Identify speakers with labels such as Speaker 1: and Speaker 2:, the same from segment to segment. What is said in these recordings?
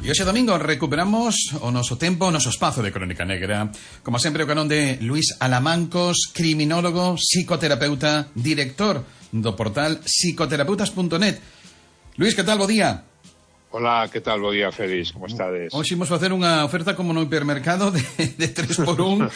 Speaker 1: E hoxe domingo recuperamos o noso tempo, o noso espazo de Crónica Negra. Como sempre, o canón de Luís Alamancos, criminólogo, psicoterapeuta, director do portal psicoterapeutas.net. Luís, que tal? Bo día.
Speaker 2: Hola, que tal? Bo día, Félix, como estades?
Speaker 1: Hoxe imos facer unha oferta como no hipermercado de 3x1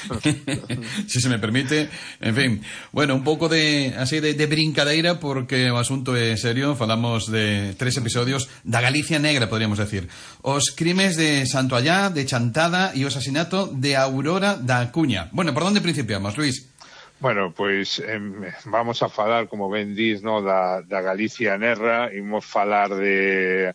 Speaker 1: se me permite. En fin, bueno, un pouco de así de brincadeira, porque o asunto é serio. Falamos de 3 episodios da Galicia negra, podríamos decir. Os crimes de Santoallá, de Chantada e o asasinato de Aurora da Acuña. Bueno, por onde principiamos, Luís?
Speaker 2: Bueno, pois vamos a falar, como ben dis, no, da Galicia negra. Imos falar de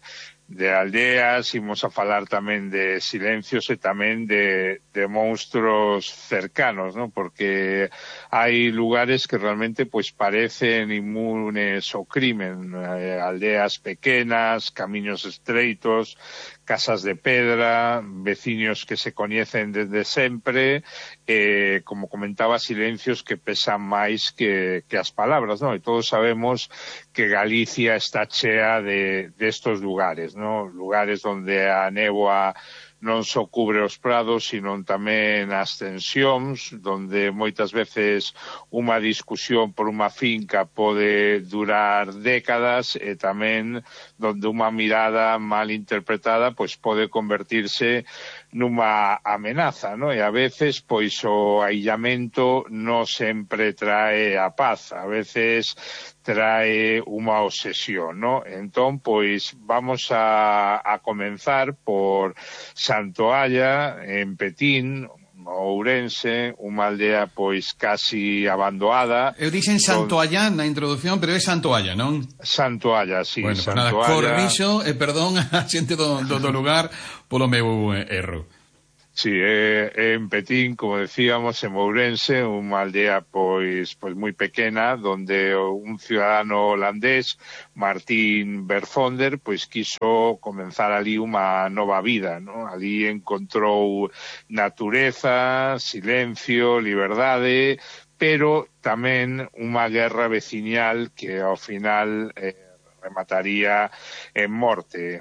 Speaker 2: aldeas, imos a falar tamén de silencios e tamén de monstruos cercanos, ¿no? Porque hai lugares que realmente pois parecen inmunes ao crimen, aldeas pequenas, camiños estreitos, casas de pedra, veciños que se coñecen desde sempre, como comentaba, silencios que pesan máis que as palabras, ¿no? E todos sabemos que Galicia está chea de estos lugares, ¿no? Lugares donde a néboa non só cubre os prados, sino tamén as tensións, donde moitas veces unha discusión por unha finca pode durar décadas, e tamén donde unha mirada mal interpretada pois pode convertirse nunha amenaza, ¿no? E a veces pois o aillamento non sempre trae a paz, a veces trae unha obsesión, ¿no? Entón, pois, vamos a comenzar por Santoalla, en Petín, Ourense, unha aldea, pois, casi abandonada.
Speaker 1: Eu dixen Santoallá na introducción, pero é Santoalla, non?
Speaker 2: Santoalla, sí,
Speaker 1: bueno,
Speaker 2: Santoalla.
Speaker 1: Pues nada, corrixo e perdón a xente do lugar polo meu erro.
Speaker 2: Sí, en Petín, como decíamos, en Ourense, unha aldea pois moi pequena, donde un ciudadano holandés, Martín Berfonder, pois quiso comenzar ali unha nova vida, ¿no? Ali encontrou natureza, silencio, liberdade, pero tamén unha guerra veciñal que ao final remataría en morte.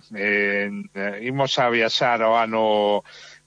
Speaker 2: Imos a viaxar ao ano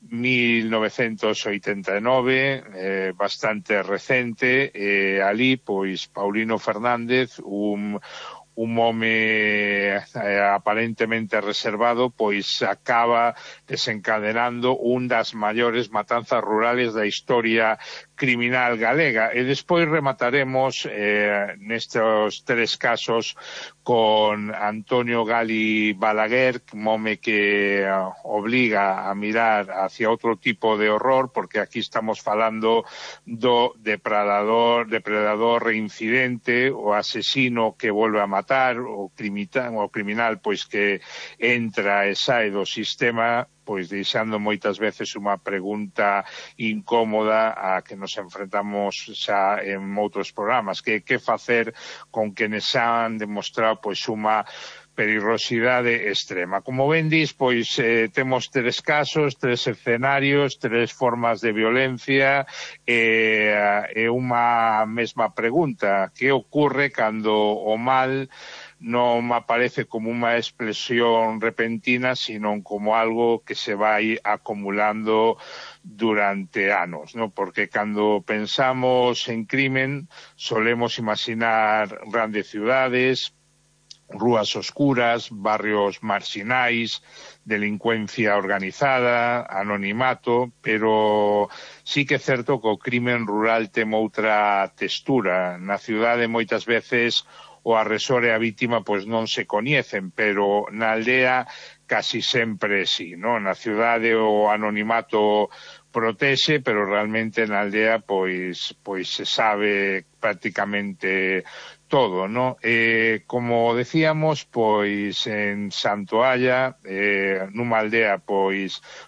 Speaker 2: 1989, bastante recente, ali, pois, Paulino Fernández, un home aparentemente reservado, pois acaba desencadenando un das maiores matanzas rurales da historia criminal galega. E despois remataremos nestes 3 casos con Antonio Gali Balaguer, un home que obliga a mirar hacia outro tipo de horror, porque aquí estamos falando do depredador reincidente, o asesino que volve a matar, o criminal pois que entra e sae do sistema, pois deixando moitas veces unha pregunta incómoda a que nos enfrentamos xa en outros programas, que facer con quenes han demostrado pois unha perigosidade extrema. Como ben dis, pois temos 3 casos, 3 escenarios, 3 formas de violencia, e unha mesma pregunta: que ocorre cando o mal non aparece como unha explosión repentina, sino como algo que se vai acumulando durante anos, ¿no? Porque cando pensamos en crimen solemos imaginar grandes ciudades, rúas oscuras, barrios marxinais, delincuencia organizada, anonimato, pero sí que é certo que o crimen rural ten outra textura. Na cidade moitas veces o agresor e a vítima pois non se coñecen, pero na aldea casi sempre sí, ¿no? Na cidade o anonimato protexe, pero realmente na aldea pois se sabe prácticamente todo, ¿no? Como decíamos, pois en Santoalla, nunha aldea pois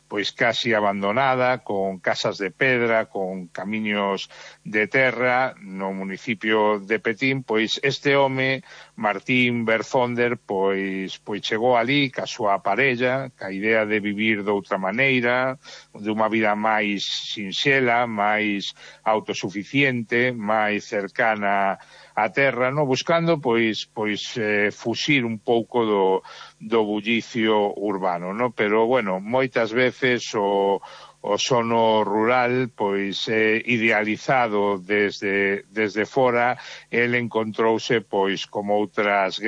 Speaker 2: pois casi abandonada, con casas de pedra, con camiños de terra no municipio de Petín. Pois este home, Martín Berfonder, pois chegou ali ca súa parella, ca idea de vivir doutra maneira, de unha vida máis sinxela, máis autosuficiente, máis cercana á terra, no? Buscando fuxir un pouco do bullicio urbano, no? Pero bueno, moitas veces o sono rural pois idealizado desde fora, el encontrouse pois como outras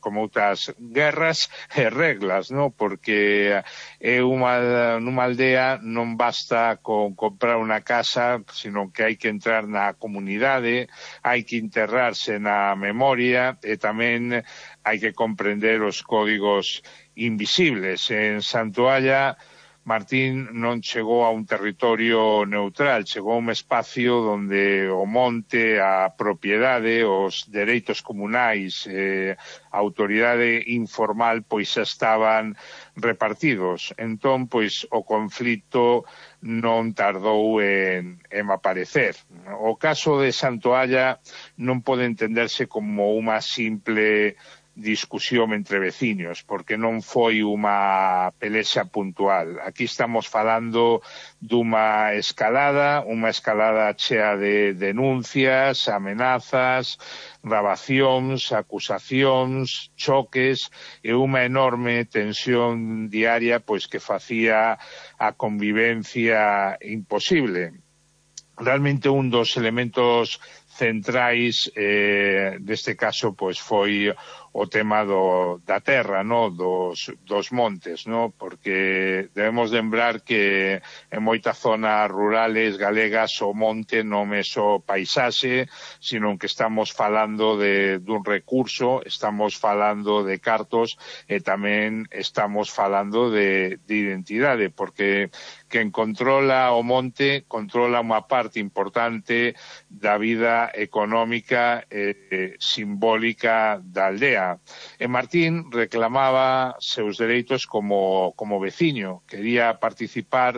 Speaker 2: guerras e reglas, no? Porque nunha aldea non basta con comprar unha casa, sino que hai que entrar na comunidade, hai que enterrarse na memoria e tamén hai que comprender os códigos invisibles. En Santoalla, Martín non chegou a un territorio neutral, chegou a un espacio onde o monte, a propiedade, os dereitos comunais, a autoridade informal, pois xa estaban repartidos. Entón, pois, o conflito non tardou en aparecer. O caso de Santoalla non pode entenderse como unha simple discusión entre veciños, porque non foi unha pelexa puntual. Aquí estamos falando dunha escalada chea de denuncias, amenazas, grabacións, acusacións, choques e unha enorme tensión diaria pois que facía a convivencia imposible. Realmente un dos elementos centrais deste caso pois foi o tema da terra, no? dos montes, no? Porque debemos lembrar que en moitas zonas rurales galegas o monte non é só paisaxe, sino que estamos falando dun recurso, estamos falando de cartos e tamén estamos falando de identidade, porque quen controla o monte controla unha parte importante da vida económica e simbólica da aldea. E Martín reclamaba seus dereitos como veciño, quería participar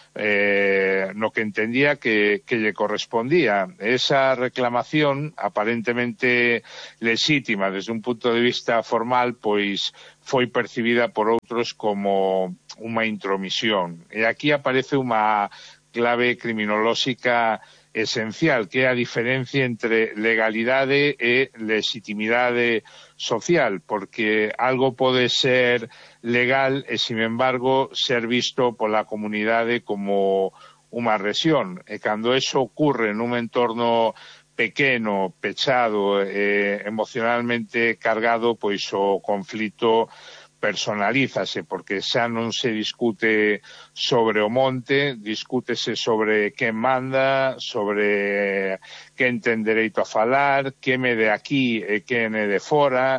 Speaker 2: no que entendía que lle correspondía. Esa reclamación, aparentemente lexítima desde un punto de vista formal, pois foi percibida por outros como unha intromisión. E aquí aparece unha clave criminolóxica esencial, que é a diferencia entre legalidade e legitimidade social, porque algo pode ser legal e, sin embargo, ser visto pola comunidade como unha agresión. E cando eso ocurre nun entorno pequeno, pechado, emocionalmente cargado, pois o conflito personalízase, porque xa non se discute sobre o monte, discútese sobre quen manda, sobre quen ten dereito a falar, quen é de aquí e quen é de fora.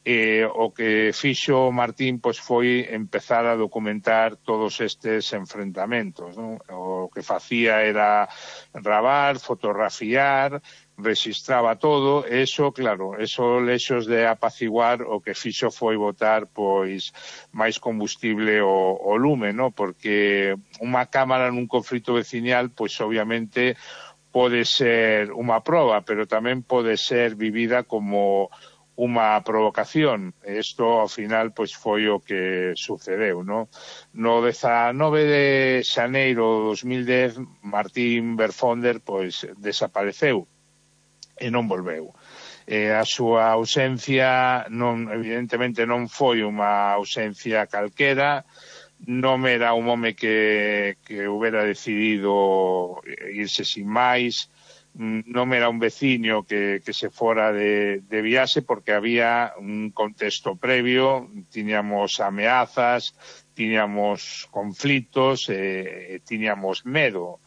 Speaker 2: O que fixo Martín pois foi empezar a documentar todos estes enfrentamentos, non? O que facía era gravar, fotografiar, registraba todo, e eso, claro, eso lexos de apaciguar, o que fixo foi botar pois máis combustible o lume, no? Porque unha cámara nun conflito veciñal, pois obviamente pode ser unha proba, pero tamén pode ser vivida como unha provocación. Isto, ao final, pois foi o que sucedeu, no? No 19 de xaneiro de 2010, Martín Berfonder, pois, desapareceu e non volveu. A súa ausencia, evidentemente, non foi unha ausencia calquera, non era un home que houbera decidido irse sin máis, non era un veciño que se fora de viaxe, porque había un contexto previo, tiñamos ameazas, tiñamos conflitos e tiñamos medo,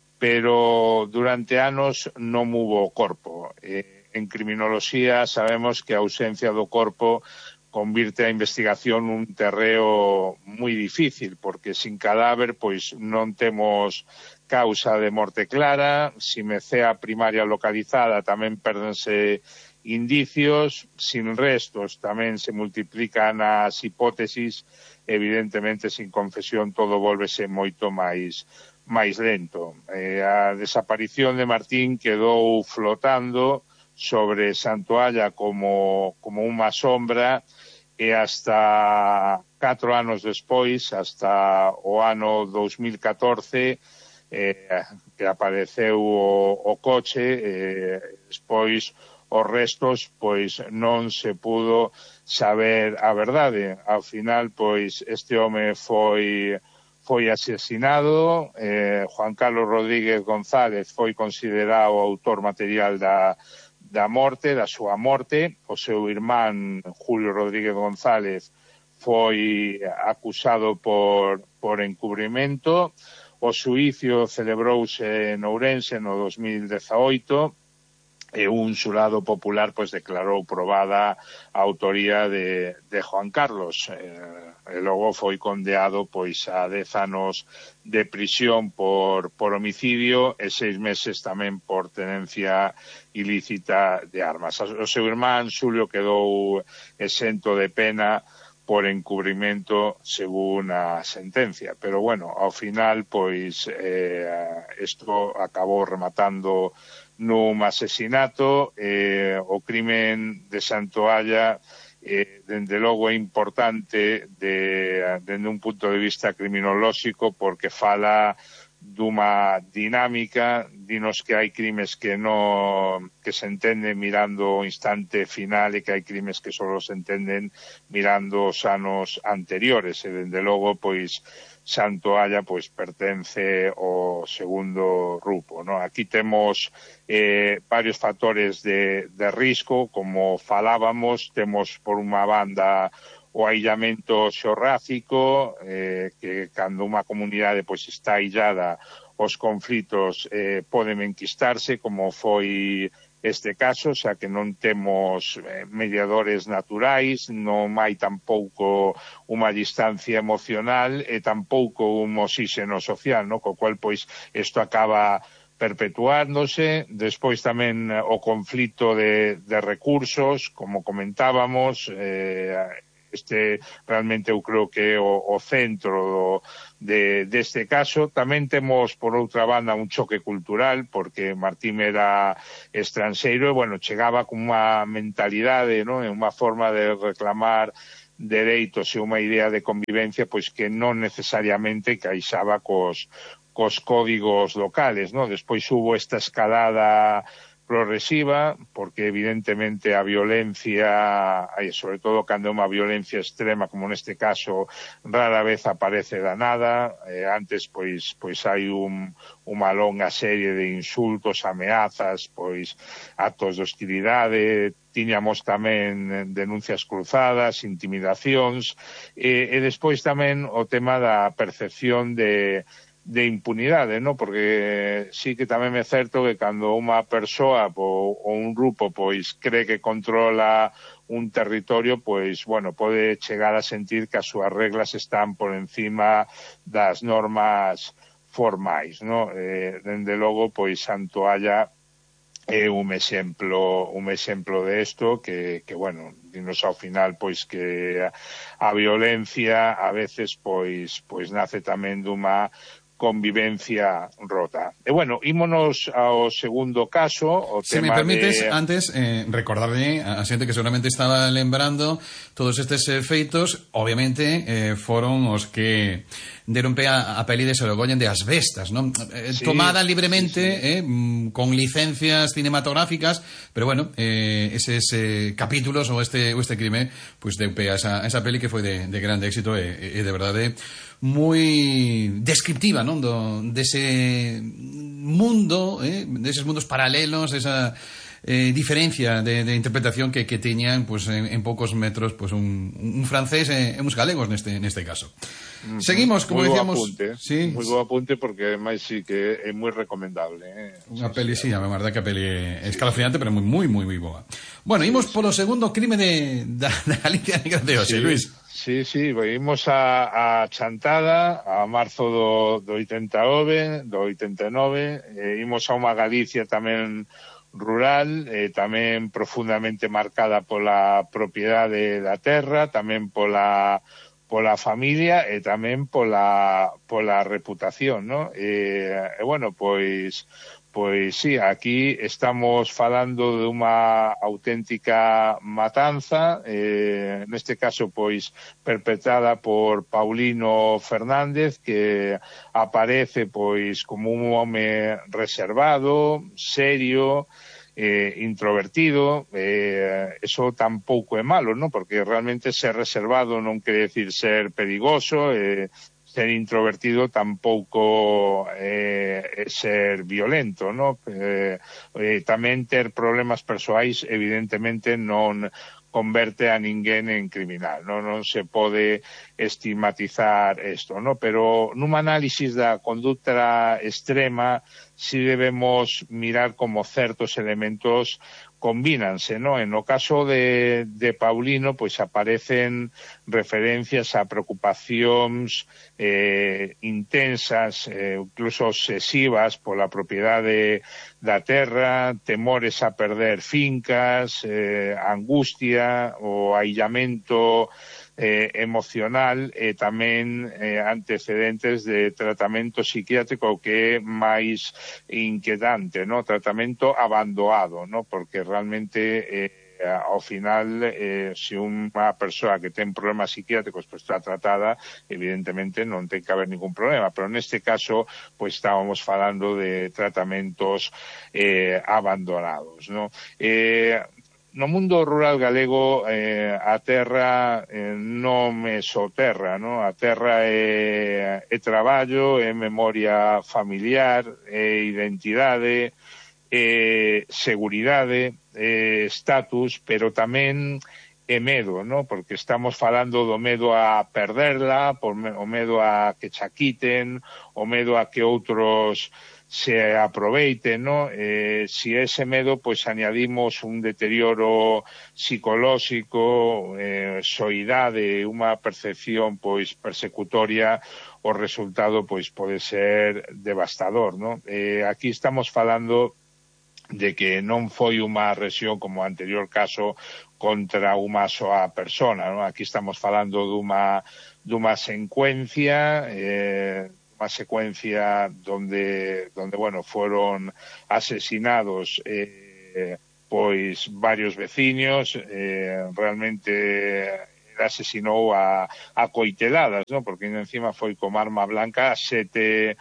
Speaker 2: pero durante anos non hubo corpo. En criminoloxía sabemos que a ausencia do corpo convirte a investigación nun terreo moi difícil, porque sin cadáver pois non temos causa de morte clara, sin mecea primaria localizada tamén pérdense indicios, sin restos. Tamén se multiplican as hipótesis, evidentemente, sin confesión todo volvese moito máis lento. A desaparición de Martín quedou flotando sobre Santoalla como unha sombra, e hasta 4 anos despois, hasta o ano 2014, que apareceu o coche, despois os restos, pois non se pudo saber a verdade. Ao final, pois este home foi asesinado. Juan Carlos Rodríguez González foi considerado o autor material da súa morte. O seu irmán Julio Rodríguez González foi acusado por encubrimento. O xuízo celebrouse en Ourense no 2018 e un xurado popular pois declarou probada a autoría de Juan Carlos. E logo foi condeado pois a 10 anos de prisión por homicidio e 6 meses tamén por tenencia ilícita de armas. O seu irmán Xulio quedou exento de pena por encubrimento según a sentencia. Pero bueno, ao final pois isto acabou rematando nun asesinato. O crimen de Santoalla dende logo é importante dende un punto de vista criminolóxico, porque fala dunha dinámica. Dinos que hai crimes que se entenden mirando o instante final e que hai crimes que só se entenden mirando os anos anteriores, e dende logo pois Santoalla pois pertence ao segundo grupo, no? Aquí temos varios factores de risco, como falábamos. Temos por unha banda o aillamento xeográfico, que cando unha comunidade pois está illada, os conflitos poden enquistarse, como foi este caso, xa que non temos mediadores naturais, non hai tampouco unha distancia emocional e tampouco un oxígeno social, no? Co cual pois isto acaba perpetuándose. Despois tamén o conflito de recursos, como comentábamos. Este realmente eu creo que é o centro deste caso. Tamén temos, por outra banda, un choque cultural, porque Martín era estranxeiro e, bueno, chegaba con unha mentalidade, non? Unha forma de reclamar dereitos e unha idea de convivencia pois que non necesariamente caixaba cos códigos locales, non? Despois hubo esta escalada progresiva, porque evidentemente a violencia, sobre todo cando é unha violencia extrema, como neste caso, rara vez aparece da nada. Antes pois hai unha longa serie de insultos, ameazas, pois actos de hostilidade. Tiñamos tamén denuncias cruzadas, intimidacións, e despois tamén o tema da percepción de impunidade, ¿no? Porque sí que tamén é certo que cando unha persoa ou un grupo pois cree que controla un territorio, pois, bueno, pode chegar a sentir que as súas reglas están por encima das normas formais, ¿no? Dende logo, pois, Santoalla é un exemplo de isto que bueno, dinos ao final pois que a violencia a veces pois nace tamén dunha convivencia rota. E bueno, ímonos ao segundo caso, o
Speaker 1: Se
Speaker 2: tema
Speaker 1: me permites,
Speaker 2: de...
Speaker 1: antes, recordarle a xente que seguramente estaba lembrando todos estes feitos, obviamente, foron os que deron pé a peli de Sorogoyen de As Bestas, non? Sí, tomada libremente, sí. Con licencias cinematográficas, pero bueno, eses capítulos ou este crime, pues deu pé a esa peli que foi de grande éxito e de verdade moi descriptiva, non? Dese mundo, deses mundos paralelos, esa diferencia de interpretación que teñan pues, en poucos metros pues, un francés e uns galegos neste caso. Seguimos, como decíamos.
Speaker 2: Sí. Moi bo apunte, porque ademais sí que é moi recomendable.
Speaker 1: Unha peli, sí, a verdade que a peli é escalofriante, pero moi boa. Bueno, imos polo segundo crime da Galicia Negra de hoxe, Luis.
Speaker 2: Sí, imos a Chantada a marzo do 89, imos a unha Galicia tamén rural, tamén profundamente marcada pola propiedade da terra, tamén pola familia e tamén pola reputación, ¿no? Bueno, pois sí, aquí estamos falando de unha auténtica matanza, neste caso, pois, perpetrada por Paulino Fernández, que aparece, pois, como un home reservado, serio, introvertido. Eso tampouco é malo, ¿no? Porque realmente ser reservado non quere decir ser perigoso, ser introvertido tampouco é ser violento, ¿no? Tamén ter problemas persoais evidentemente non converte a ninguén en criminal, non se pode estigmatizar isto, ¿no? Pero nun análisis da conducta extrema si debemos mirar como certos elementos combínanse, ¿no? En o caso de Paulino, pois aparecen referencias a preocupacións intensas, incluso obsesivas pola propiedade da terra, temores a perder fincas, angustia, o aillamento emocional e tamén antecedentes de tratamento psiquiátrico que é máis inquietante, ¿no? Tratamento abandonado, ¿no? Porque realmente ao final se unha persoa que ten problemas psiquiátricos pues está tratada, evidentemente non ten que haber ningún problema, pero neste caso pues estábamos falando de tratamentos abandonados, ¿no? No mundo rural galego a terra non é só terra, no? A terra é traballo, é memoria familiar, é identidade, é seguridade, é status, pero tamén é medo, no? Porque estamos falando do medo a perderla, o medo a que cha quiten, o medo a que outros se aproveiten, ¿no? Si ese medo, pues añadimos un deterioro psicolóxico, soidade, unha percepción, pois, persecutoria, o resultado, pois, pode ser devastador, ¿no? Aquí estamos falando de que non foi unha agresión como o anterior caso contra unha soa persona, ¿no? Aquí estamos falando dunha secuencia, unha secuencia donde bueno, foron asesinados pois varios veciños, realmente asesinou a coiteladas, ¿no? Porque encima foi con arma blanca a sete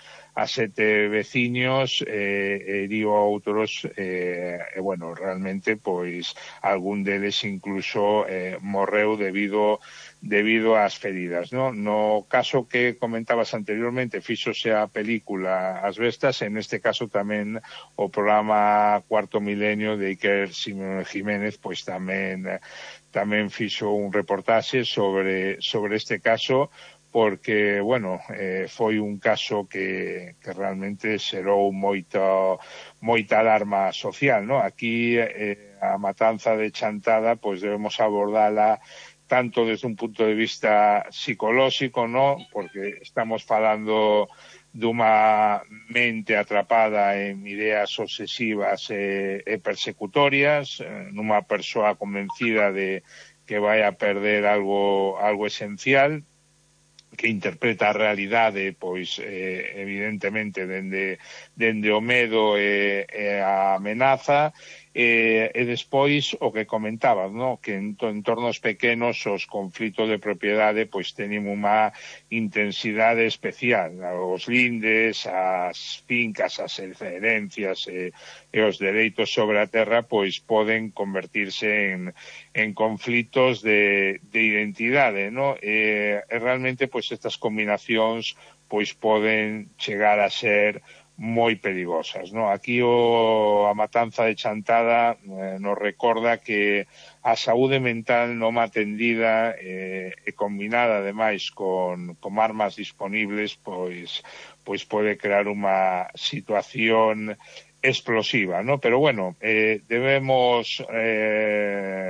Speaker 2: veciños, heriu a outros, bueno, realmente, pois, algún deles incluso morreu debido ás feridas, ¿no? No caso que comentabas anteriormente, fíxose a película As Bestas, en este caso tamén o programa Cuarto Milenio de Iker Jiménez, pois tamén fixo un reportaxe sobre este caso, porque, bueno, foi un caso que realmente xerou moita alarma social, ¿no? Aquí a matanza de Chantada, pois debemos abordala tanto desde un punto de vista psicolóxico, ¿no? Porque estamos falando dunha mente atrapada en ideas obsesivas e persecutorias, nunha persoa convencida de que vai a perder algo esencial, que interpreta a realidade, pois, evidentemente, dende o medo e a amenaza, e despois o que comentabas, no? Que en entornos pequenos os conflitos de propiedade pois teñen unha intensidade especial. Os lindes, as fincas, as herencias e os dereitos sobre a terra pois poden convertirse en conflitos de identidade, no? E realmente pois estas combinacións pois poden chegar a ser moi perigosas, no? Aquí a matanza de Chantada nos recorda que a saúde mental non atendida e combinada ademais con armas disponibles pois pode crear unha situación explosiva, no? Pero bueno, debemos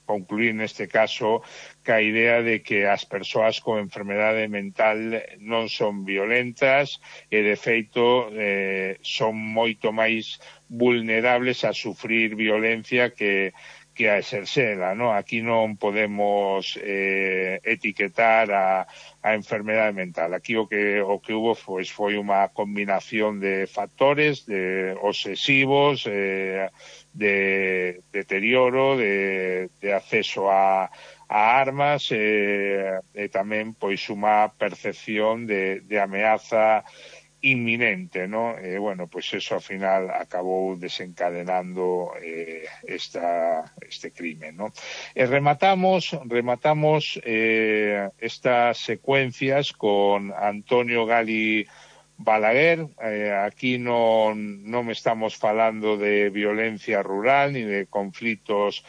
Speaker 2: concluir neste caso ca idea de que as persoas con enfermedade mental non son violentas e, de feito, son moito máis vulnerables a sufrir violencia que a exercela, ¿no? Aquí non podemos etiquetar a enfermedade mental. Aquí o que hubo foi unha combinación de factores, de obsesivos, de deterioro, de acceso a armas e tamén pois unha percepción de ameaza inminente, ¿no? Bueno, pues eso al final acabou desencadenando este crimen, ¿no? Rematamos estas secuencias con Antonio Gali Balaguer. Aquí non estamos falando de violencia rural ni de conflitos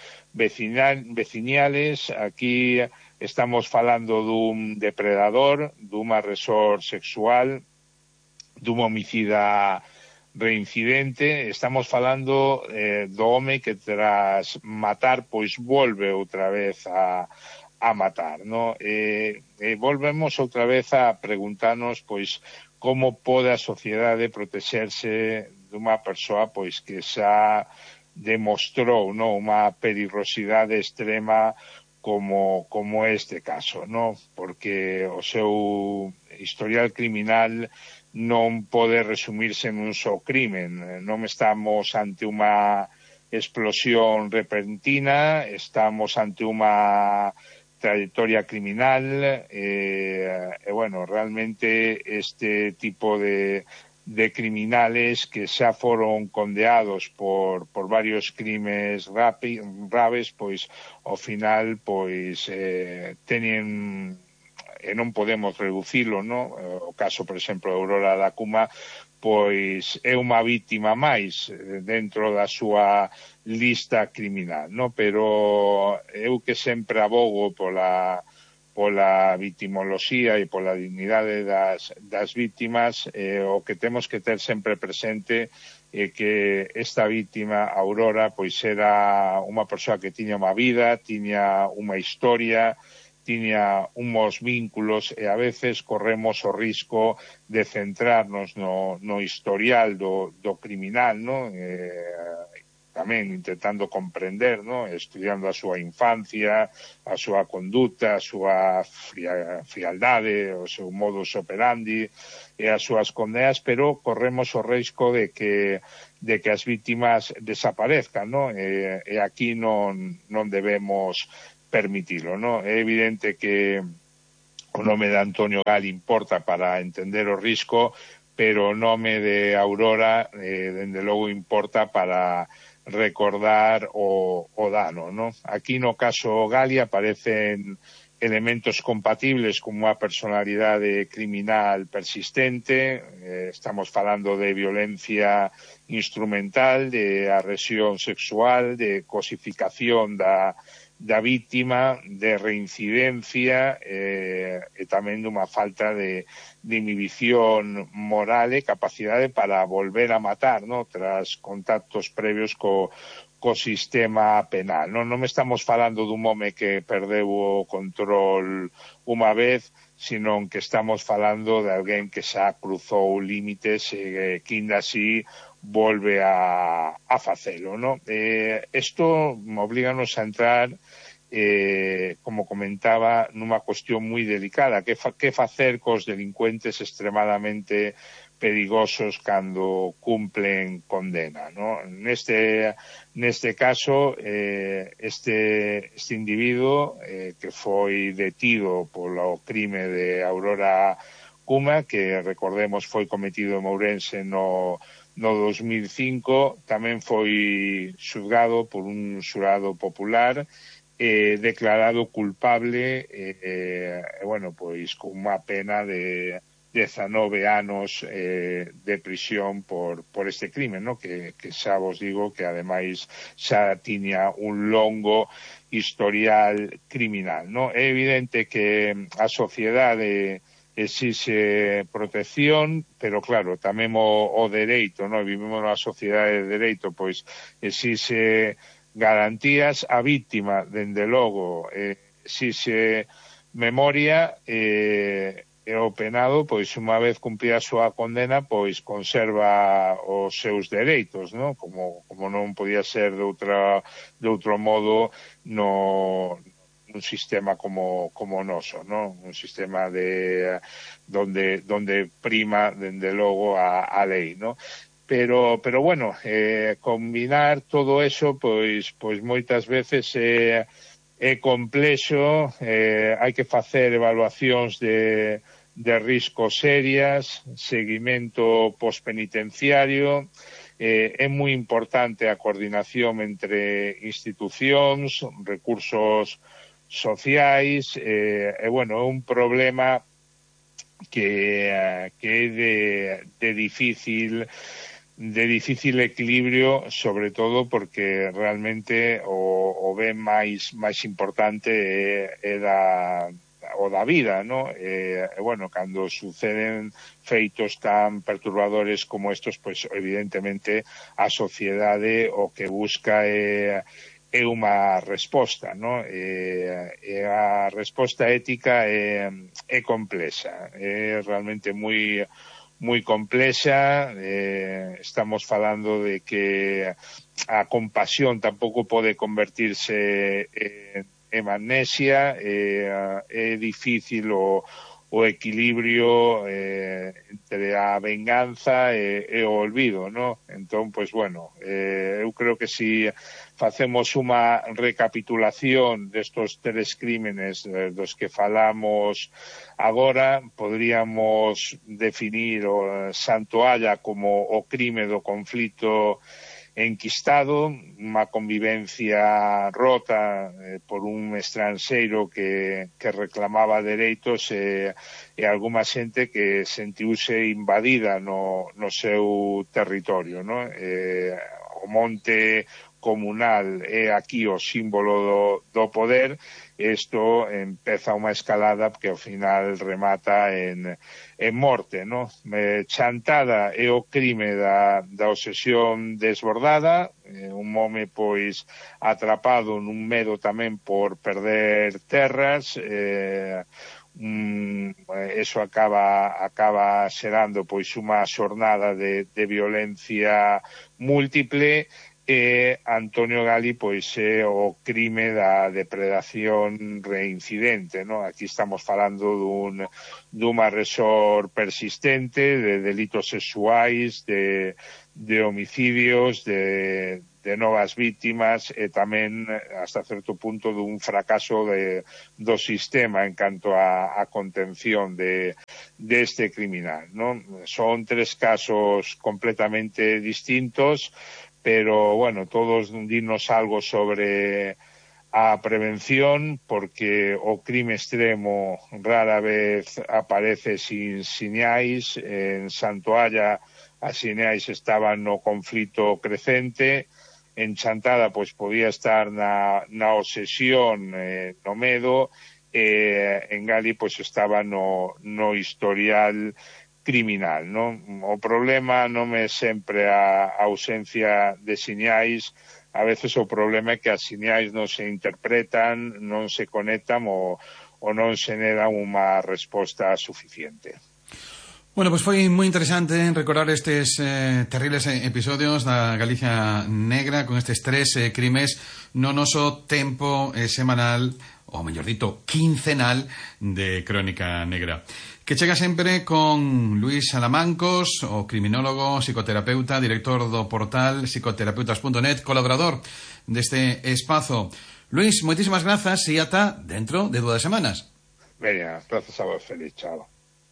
Speaker 2: veciñales. Aquí estamos falando dun depredador, dun agresor sexual, dun homicida reincidente. Estamos falando do home que tras matar pois volve outra vez a matar, ¿no? Volvemos outra vez a preguntarnos pois como pode a sociedade protexerse dunha persoa pois que xa demostrou, ¿no?, unha perigosidade extrema como este caso, ¿no? Porque o seu historial criminal non pode resumirse nun só crimen. Non estamos ante unha explosión repentina, estamos ante unha trayectoria criminal bueno, realmente este tipo de criminales que xa foron condeados por varios crimes graves, pois ao final pois teñen e non podemos reducilo, ¿no? O caso, por exemplo, de Aurora da Cuma, pois é unha vítima máis dentro da súa lista criminal, ¿no? Pero eu que sempre abogo pola victimoloxía e pola dignidade das vítimas, o que temos que ter sempre presente é que esta vítima, Aurora, pois era unha persoa que tiña unha vida, tiña unha historia, tiña unhos vínculos e a veces corremos o risco de centrarnos no historial do criminal, ¿no? Tamén intentando comprender, ¿no?, estudiando a súa infancia, a súa conduta, a súa frialdade, o seu modus operandi e as súas condenas, pero corremos o risco de que as vítimas desaparezcan, ¿no? E aquí non debemos permitilo, ¿no? É evidente que o nome de Antonio Gali importa para entender o risco, pero o nome de Aurora, dende logo, importa para recordar o dano, ¿no? Aquí no caso Gali aparecen elementos compatibles como unha personalidade criminal persistente, estamos falando de violencia instrumental, de agresión sexual, de cosificación da vítima, de reincidencia e tamén dunha falta de inhibición moral e capacidade para volver a matar, ¿no?, tras contactos previos co sistema penal. Non estamos falando dun home que perdeu o control unha vez, sino que estamos falando de alguén que xa cruzou límites e que ainda así volve a facelo, ¿no? Isto oblíganos a entrar, como comentaba, nunha cuestión moi delicada. Que facer cos delincuentes extremadamente perigosos cando cumplen condena, ¿no? Neste caso, este individuo que foi detido polo crime de Aurora Cuma, que recordemos foi cometido en Ourense no 2005, tamén foi xulgado por un xurado popular, declarado culpable, bueno, pois con unha pena de 19 anos de prisión por este crime, ¿no? Que xa vos digo que ademais xa tiña un longo historial criminal, ¿no? É evidente que a sociedade exixe protección, pero claro, tamén o dereito, ¿no? Vivimos nunha sociedade de dereito, pois exixe garantías. A víctima, dende logo, si se memoria, o penado, pois unha vez cumplida a súa condena, pois conserva os seus dereitos, non? Como non podía ser de outro modo un sistema como o noso, non? Un sistema donde prima, dende logo, a lei, non? Pero bueno, combinar todo eso, pois moitas veces é complexo, hai que facer evaluacións de risco serias, seguimento pospenitenciario, é moi importante a coordinación entre institucións, recursos sociais, é un problema que é de difícil equilibrio, sobre todo porque realmente o ben máis importante é o da vida, ¿no? Cando suceden feitos tan perturbadores como estos, pois evidentemente a sociedade o que busca é unha resposta, ¿no? A resposta ética é complexa, é realmente moi complexa. Estamos falando de que a compasión tampouco pode convertirse en amnesia, é difícil o equilibrio entre a venganza e o olvido, ¿no? Entón, pois, eu creo que si facemos unha recapitulación destos 3 crímenes dos que falamos agora, podríamos definir o Santoalla como o crime do conflito enquistado, unha convivencia rota por un estranxeiro que reclamaba dereitos e algunha xente que sentiuse invadida no seu territorio, ¿no? O monte comunal é aquí o símbolo do poder. Isto empeza unha escalada que ao final remata en morte, ¿no? Chantada é o crime da obsesión desbordada, un home pois atrapado nun medo tamén por perder terras, eso acaba xerando pois unha xornada de violencia múltiple. Antonio Gali pois é o crime da depredación reincidente, ¿no? Aquí estamos falando dun agresor persistente, de delitos sexuais, de homicidios, de novas vítimas e tamén, hasta certo punto, dun fracaso do sistema en canto a contención deste criminal, ¿no? Son 3 casos completamente distintos, pero, todos dinos algo sobre a prevención, porque o crime extremo rara vez aparece sin sinais. En Santoalla as sinais estaban no conflito crecente, en Chantada pois podía estar na obsesión, no medo, en Gali pois estaba no historial criminal, non? O problema non é sempre a ausencia de sinais, a veces o problema é que as sinais non se interpretan, non se conectan ou non se dan unha resposta suficiente.
Speaker 1: Bueno, pues foi moi interesante recordar estes terribles episodios da Galicia negra con estes 3 crimes no noso tempo semanal, ou mellor dito, quincenal de Crónica Negra, que chega sempre con Luís Salamancos, o criminólogo, psicoterapeuta, director do portal psicoterapeutas.net, colaborador deste espazo. Luís, moitísimas grazas e ata dentro de 2 semanas.
Speaker 2: Veña, grazas a vos, feliz, chao.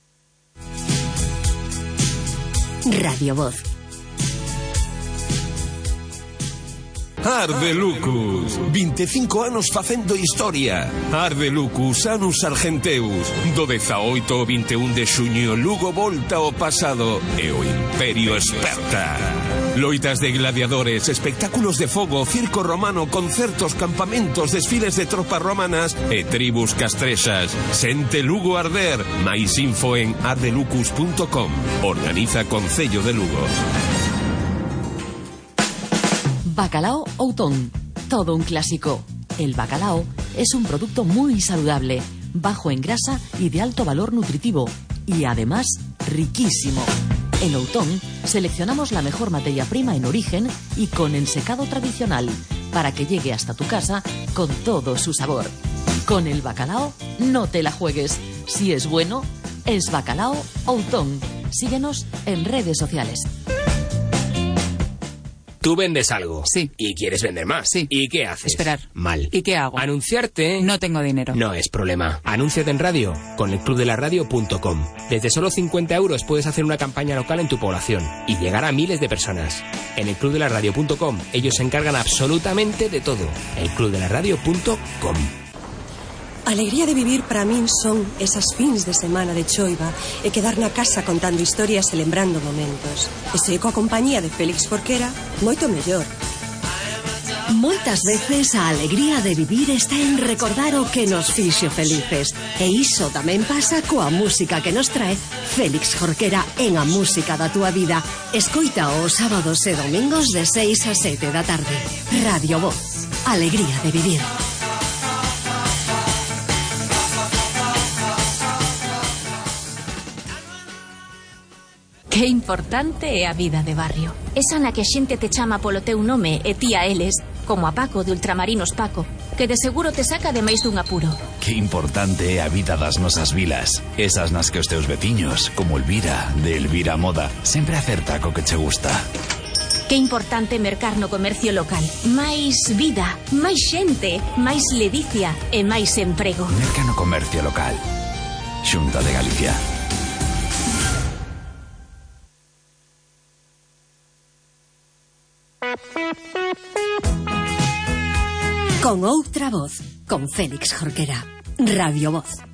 Speaker 3: Radio Voz.
Speaker 4: Arde Lucus, 25 anos facendo historia. Arde Lucus, Anus Argenteus. Do 18 ao 21 de xuño, Lugo volta ao pasado e o Imperio esperta. Loitas de gladiadores, espectáculos de fogo, circo romano, concertos, campamentos, desfiles de tropas romanas e tribus castrexas. Sente Lugo arder. Mais info en ardelucus.com. Organiza Concello de Lugo.
Speaker 3: Bacalao Outón.
Speaker 5: todo un clásico. El bacalao es un producto muy saludable, bajo en grasa y de alto valor nutritivo, y además riquísimo. En Outón seleccionamos la mejor materia prima en origen y con ensecado tradicional, para que llegue hasta tu casa con todo su sabor. Con el bacalao no te la juegues. Si es bueno, es bacalao Outón. Síguenos en redes sociales.
Speaker 6: Tú vendes algo.
Speaker 7: Sí.
Speaker 6: Y quieres vender más.
Speaker 7: Sí.
Speaker 6: ¿Y qué haces?
Speaker 7: Esperar.
Speaker 6: Mal.
Speaker 7: ¿Y qué hago?
Speaker 6: Anunciarte.
Speaker 7: No tengo dinero.
Speaker 6: No es problema. Anúnciate en radio con elclubdelaradio.com. Desde solo 50 euros puedes hacer una campaña local en tu población y llegar a miles de personas. En elclubdelaradio.com ellos se encargan absolutamente de todo. elclubdelaradio.com.
Speaker 8: Alegría de vivir para min son esas fins de semana de choiva e quedar na casa contando historias e lembrando momentos. E se coa compañía de Félix Jorquera, moito mellor.
Speaker 3: Moitas veces a alegría de vivir está en recordar o que nos fixo felices. E iso tamén pasa coa música que nos trae Félix Jorquera en A Música da Túa Vida. Escoita os sábados e domingos de 6 a 7 da tarde. Radio Voz. Alegría de vivir.
Speaker 9: Que importante é a vida de barrio. Esa na que a xente te chama polo teu nome e ti a eles, como a Paco de Ultramarinos Paco, que de seguro te saca de máis dun apuro.
Speaker 10: Que importante é a vida das nosas vilas. Esas nas que os teus veciños, como Elvira, de Elvira Moda, sempre acerta co que che gusta.
Speaker 9: Que importante mercar no comercio local. Máis vida, máis xente, máis ledicia e máis emprego.
Speaker 10: Merca no comercio local. Xunta de Galicia.
Speaker 3: Con outra voz, con Félix Jorquera. Radio Voz.